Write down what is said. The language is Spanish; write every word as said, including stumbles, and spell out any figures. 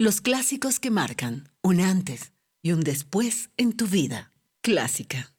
Los clásicos que marcan un antes y un después en tu vida. Clásica.